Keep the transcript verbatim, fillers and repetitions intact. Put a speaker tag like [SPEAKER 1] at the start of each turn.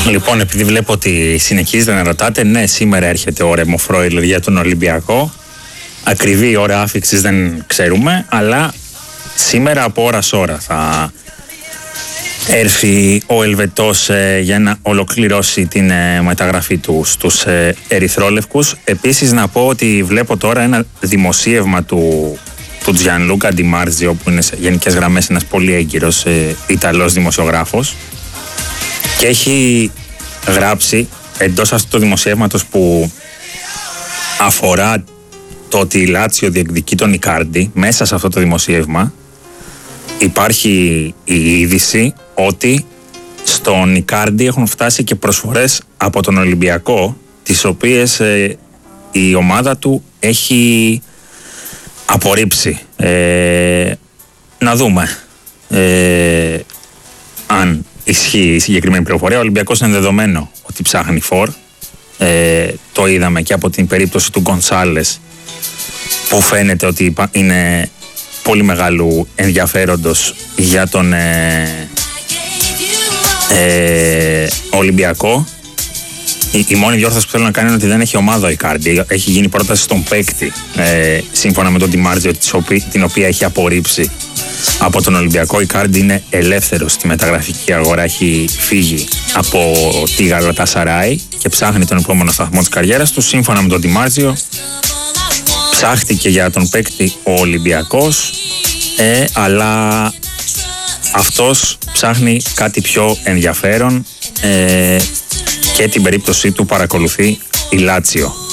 [SPEAKER 1] Λοιπόν, επειδή βλέπω ότι συνεχίζετε να ρωτάτε, ναι, σήμερα έρχεται ο Ρέμο Φρόιλερ για τον Ολυμπιακό. Ακριβή ώρα άφηξης δεν ξέρουμε, αλλά σήμερα από ώρα σ' ώρα θα έρθει ο Ελβετός ε, για να ολοκληρώσει την ε, μεταγραφή του στους ε, ερυθρόλευκους. Επίσης να πω ότι βλέπω τώρα ένα δημοσίευμα του, του Τζιανλούκα Ντι Μάρζιο, που είναι σε γενικές γραμμές ένας πολύ έγκυρος ε, Ιταλός δημοσιογράφος, και έχει γράψει εντός αυτού του δημοσιεύματος που αφορά το ότι η Λάτσιο διεκδικεί τον Ικάρντι. Μέσα σε αυτό το δημοσίευμα υπάρχει η είδηση ότι στον Ικάρντι έχουν φτάσει και προσφορές από τον Ολυμπιακό, τις οποίες ε, η ομάδα του έχει απορρίψει. Ε, να δούμε ε, αν ισχύει η συγκεκριμένη πληροφορία. Ο Ολυμπιακός είναι δεδομένο ότι ψάχνει φορ. Ε, το είδαμε και από την περίπτωση του Γκονσάλες, που φαίνεται ότι είναι πολύ μεγάλου ενδιαφέροντος για τον ε, ε, Ολυμπιακό. Η, η μόνη διόρθωση που θέλω να κάνει είναι ότι δεν έχει ομάδα ο Ικάρντι. Έχει γίνει πρόταση στον παίκτη, ε, σύμφωνα με τον Ντι Μάρζιο, την οποία έχει απορρίψει από τον Ολυμπιακό. Ο Ικάρντι είναι ελεύθερος στη μεταγραφική αγορά, έχει φύγει από τη Γαλατασαράι και ψάχνει τον επόμενο σταθμό της καριέρας του. Σύμφωνα με τον Ντι Μάρζιο, ψάχτηκε για τον παίκτη ο Ολυμπιακός, ε, αλλά αυτός ψάχνει κάτι πιο ενδιαφέρον, ε, και την περίπτωσή του παρακολουθεί η Λάτσιο.